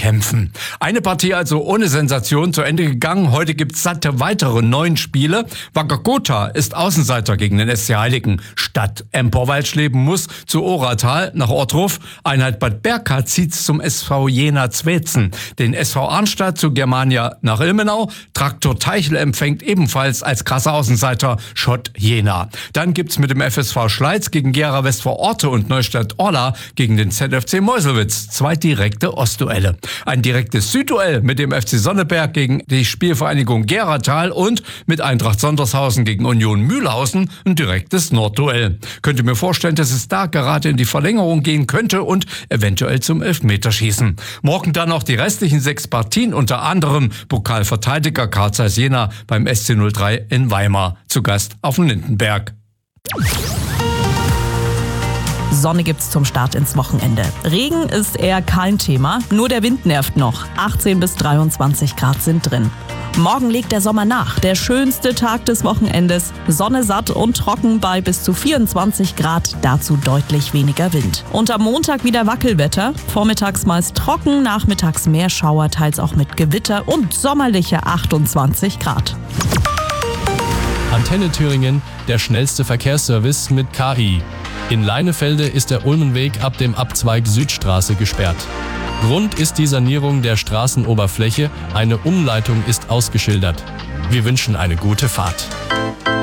kämpfen. Eine Partie also ohne Sensation zu Ende gegangen. Heute gibt's satte weitere 9 Spiele. Wacker Gotha ist Außenseiter gegen den SC Heiligenstadt. Emporwaldschleben muss zu Oratal nach Ottruf. Einheit Bad Berka zieht's zum SV Jena Zwetzen. Den SV Arnstadt zu Germania nach Ilmenau. Traktor Teichel empfängt ebenfalls als krasser Außenseiter Schott Jena. Dann gibt's mit dem FSV Schleiz gegen Gera Westfor Orte und Neustadt Orla gegen den ZFC Meuselwitz 2 direkte Ostduelle. Ein direktes Südduell mit dem FC Sonneberg gegen die Spielvereinigung Geratal und mit Eintracht Sondershausen gegen Union Mühlhausen ein direktes Nordduell. Könnte mir vorstellen, dass es da gerade in die Verlängerung gehen könnte und eventuell zum Elfmeterschießen. Morgen dann noch die restlichen 6 Partien, unter anderem Pokalverteidiger Carl Zeiss Jena beim SC 03 in Weimar, zu Gast auf dem Lindenberg. Sonne gibt's zum Start ins Wochenende. Regen ist eher kein Thema, nur der Wind nervt noch. 18 bis 23 Grad sind drin. Morgen legt der Sommer nach. Der schönste Tag des Wochenendes. Sonne satt und trocken bei bis zu 24 Grad, dazu deutlich weniger Wind. Und am Montag wieder Wackelwetter. Vormittags meist trocken, nachmittags mehr Schauer, teils auch mit Gewitter und sommerliche 28 Grad. Antenne Thüringen, der schnellste Verkehrsservice mit KI. In Leinefelde ist der Ulmenweg ab dem Abzweig Südstraße gesperrt. Grund ist die Sanierung der Straßenoberfläche, eine Umleitung ist ausgeschildert. Wir wünschen eine gute Fahrt.